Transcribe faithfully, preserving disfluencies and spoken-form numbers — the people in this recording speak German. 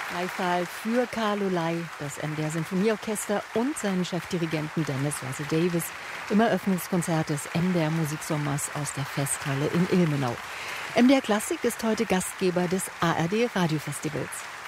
Beifall für Carlo Ley, das M D R Sinfonieorchester und seinen Chefdirigenten Dennis Russell Davis im Eröffnungskonzert des M D R Musiksommers aus der Festhalle in Ilmenau. M D R Klassik ist heute Gastgeber des A R D Radiofestivals.